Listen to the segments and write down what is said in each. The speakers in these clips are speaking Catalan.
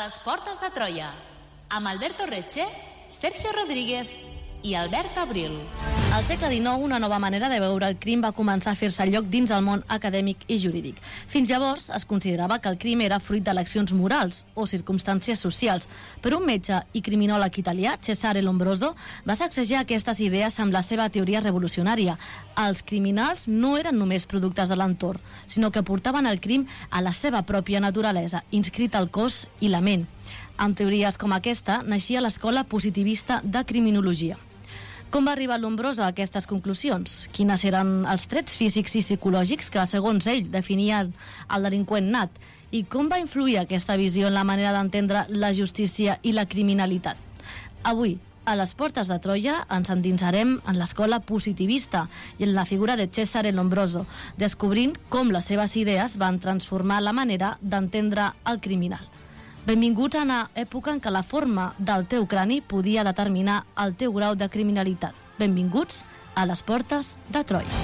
A les portes de Troia, amb Alberto Reche, Sergio Rodríguez i Albert Abril. Al segle XIX, una nova manera de veure el crim va començar a fer-se lloc dins el món acadèmic i jurídic. Fins llavors, es considerava que el crim era fruit d'eleccions morals o circumstàncies socials, però un metge i criminòleg italià, Cesare Lombroso, va sacsejar aquestes idees amb la seva teoria revolucionària. Els criminals no eren només productes de l'entorn, sinó que portaven el crim a la seva pròpia naturalesa, inscrit al cos i la ment. Amb teories com aquesta, naixia l'escola positivista de criminologia. Com va arribar Lombroso a aquestes conclusions? Quines eren els trets físics i psicològics que, segons ell, definien el delinqüent nat? I com va influir aquesta visió en la manera d'entendre la justícia i la criminalitat? Avui, a les portes de Troia, ens endinsarem en l'escola positivista i en la figura de Cesare Lombroso, descobrint com les seves idees van transformar la manera d'entendre el criminal. Benvinguts a una època en què la forma del teu crani podia determinar el teu grau de criminalitat. Benvinguts a les portes de Troia.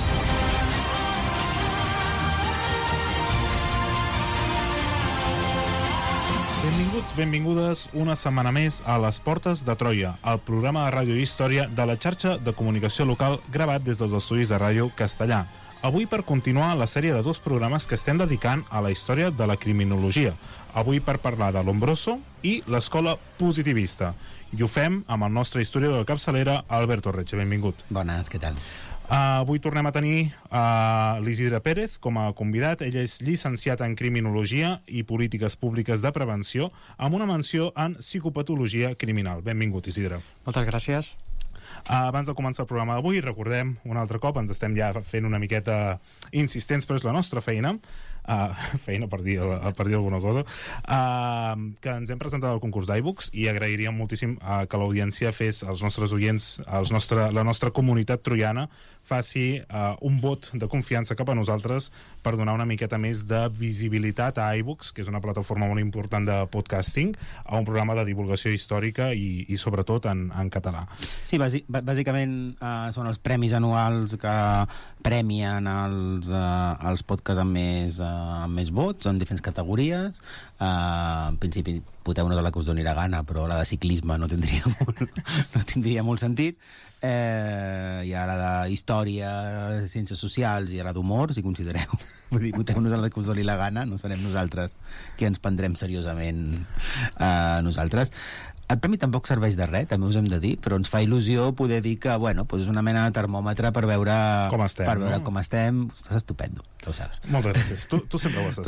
Benvinguts, benvingudes una setmana més a les portes de Troia, el programa de ràdio i història de la xarxa de comunicació local gravat des dels estudis de Ràdio Castellà. Avui per continuar la sèrie de 2 programes que estem dedicant a la història de la criminologia. Avui per parlar de Lombroso i l'escola positivista. I ho fem amb el nostre historiador de capçalera, Alberto Reche. Benvingut. Bones, què tal? Avui tornem a tenir l'Isidre Pérez com a convidat. Ell és llicenciat en Criminologia i Polítiques Públiques de Prevenció amb una menció en Psicopatologia Criminal. Benvingut, Isidre. Moltes gràcies. Abans de començar el programa d'avui, recordem un altre cop, ens estem ja fent una miqueta insistents, però és la nostra feina, per dir alguna cosa, que ens hem presentat al concurs d'iBooks i agrairíem moltíssim que l'audiència fes, els nostres oients, la nostra comunitat troiana, faci un vot de confiança cap a nosaltres per donar una miqueta més de visibilitat a iBooks, que és una plataforma molt important de podcasting, a un programa de divulgació històrica i sobretot en català. Sí, bàsicament són els premis anuals que premien els podcasts amb més vots en diferents categories. En principi voteu una de la que us doni la gana, però la de ciclisme no tindria molt sentit. I ara de història, ciències socials i ara d'humor, si considereu. Vull dir, voteu-nos en la que us doni la gana, no serem nosaltres que ens prendrem seriosament nosaltres. El premi tampoc serveix de res, també us hem de dir, però ens fa il·lusió poder dir que, bueno, és una mena de termòmetre per veure com estem. Com estem. Estàs estupendo, ja ho saps. Moltes gràcies. Tu sempre ho estàs.